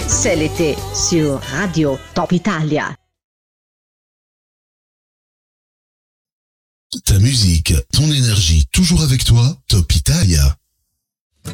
C'est l'été sur Radio Top Italia. Ta musique, ton énergie, toujours avec toi, Top Italia.